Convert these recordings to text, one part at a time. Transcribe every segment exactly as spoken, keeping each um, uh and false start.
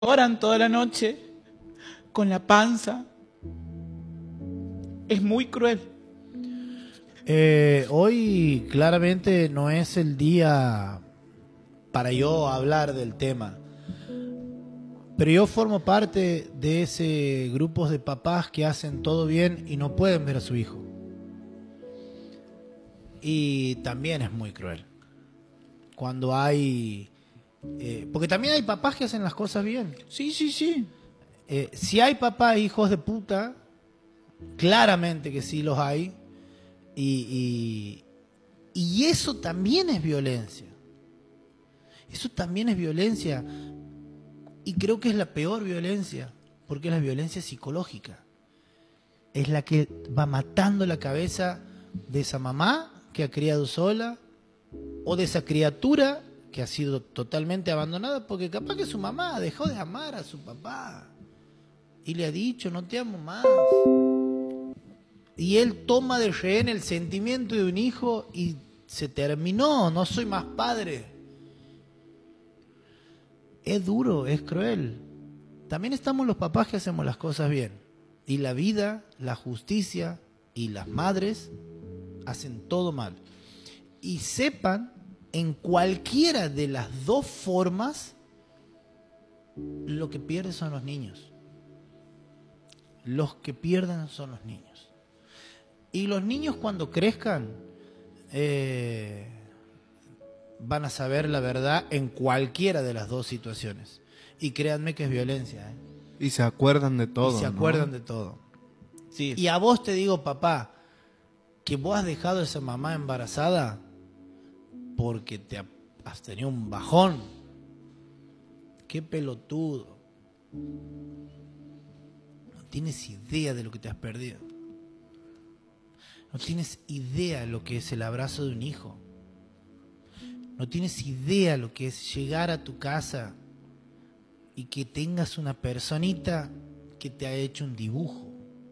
Oran toda la noche con la panza. Es muy cruel. Eh, hoy claramente no es el día para yo hablar del tema, pero yo formo parte de ese grupo de papás que hacen todo bien y no pueden ver a su hijo. Y también es muy cruel cuando hay... Eh, porque también hay papás que hacen las cosas bien. Sí, sí, sí. Eh, si hay papás hijos de puta, claramente que sí los hay. Y, y, y eso también es violencia. Eso también es violencia. Y creo que es la peor violencia, porque es la violencia psicológica. Es la que va matando la cabeza de esa mamá que ha criado sola, o de esa criatura que ha sido totalmente abandonada, porque capaz que su mamá dejó de amar a su papá y le ha dicho, no te amo más. Y él toma de rehén el sentimiento de un hijo y se terminó, no soy más padre. Es duro, es cruel. También estamos los papás que hacemos las cosas bien. Y la vida, la justicia y las madres hacen todo mal. Y sepan, en cualquiera de las dos formas, lo que pierden son los niños. Los que pierden son los niños. Y los niños cuando crezcan eh, van a saber la verdad en cualquiera de las dos situaciones. Y créanme que es violencia. ¿eh? Y se acuerdan de todo. Y se ¿no? acuerdan de todo. Sí. Y a vos te digo, papá, que vos has dejado a esa mamá embarazada porque te has tenido un bajón. Qué pelotudo. No tienes idea de lo que te has perdido. No tienes idea de lo que es el abrazo de un hijo. No tienes idea de lo que es llegar a tu casa y que tengas una personita que te ha hecho un dibujo.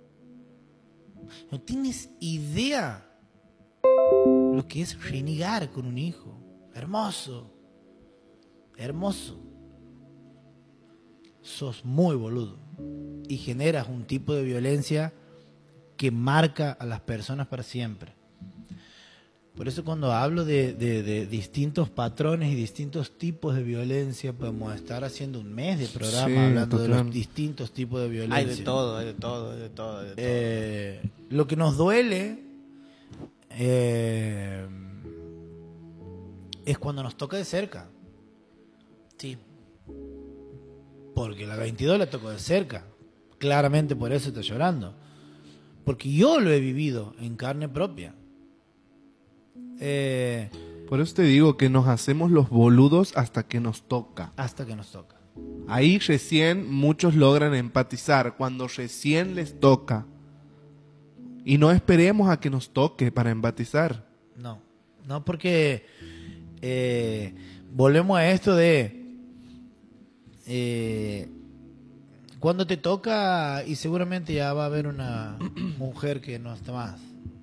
No tienes idea lo que es renegar con un hijo. Hermoso. Hermoso. Sos muy boludo. Y generas un tipo de violencia que marca a las personas para siempre. Por eso cuando hablo de, de, de distintos patrones y distintos tipos de violencia, podemos estar haciendo un mes de programa Sí, hablando total. de los distintos tipos de violencia. Hay de todo, hay de todo, hay de todo, hay de todo. Eh, lo que nos duele eh, es cuando nos toca de cerca. Sí. Porque la veintidós la tocó de cerca. Claramente por eso está llorando. Porque yo lo he vivido en carne propia. Eh, Por eso te digo que nos hacemos los boludos hasta que nos toca. hasta que nos toca. Ahí recién muchos logran empatizar, cuando recién les toca. Y no esperemos a que nos toque para empatizar. No, no porque eh, volvemos a esto de eh, cuando te toca, y seguramente ya va a haber una mujer que no está más.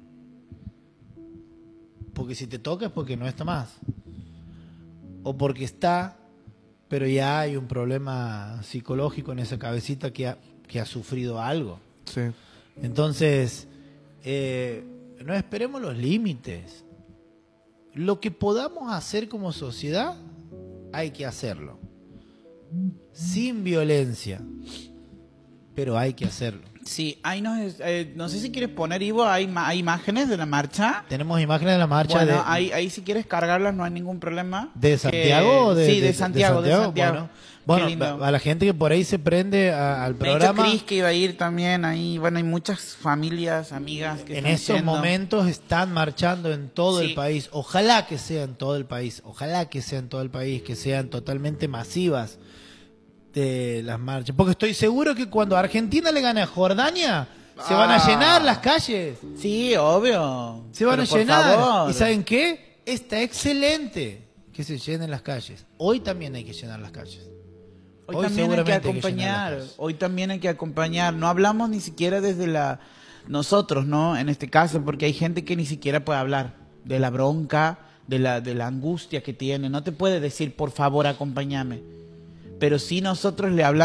Porque si te toca es porque no está más. O porque está, pero ya hay un problema psicológico en esa cabecita que ha, que ha sufrido algo. Sí. Entonces, eh, no esperemos los límites. Lo que podamos hacer como sociedad, hay que hacerlo. Sin violencia. Pero hay que hacerlo. Sí, ahí nos, eh, no sé si quieres poner, Ivo, hay, ma- hay imágenes de la marcha. Tenemos imágenes de la marcha Bueno, de, ahí, ahí si quieres cargarlas no hay ningún problema. de Santiago. Que- o de, sí, de, Santiago, de Santiago. Bueno, Qué bueno, lindo. a la gente que por ahí se prende a- al De hecho, programa. Cris que iba a ir también ahí. Bueno, hay muchas familias, amigas que En están estos yendo. momentos están marchando en todo Sí. el país. Ojalá que sea en todo el país. Ojalá que sea en todo el país, que sean totalmente masivas de las marchas. Porque estoy seguro que cuando Argentina le gane a Jordania, se van a Ah. llenar las calles. Sí, obvio. Se van Pero a por llenar. favor. ¿Y saben qué? Está excelente que se llenen las calles. Hoy también hay que llenar las calles. Hoy, Hoy también hay que seguramente hay que llenar acompañar. las calles. Hoy también hay que acompañar. No hablamos ni siquiera desde la nosotros, ¿no? En este caso, porque hay gente que ni siquiera puede hablar de la bronca, de la, de la angustia que tiene. No te puede decir, por favor, acompáñame. pero sí nosotros le hablamos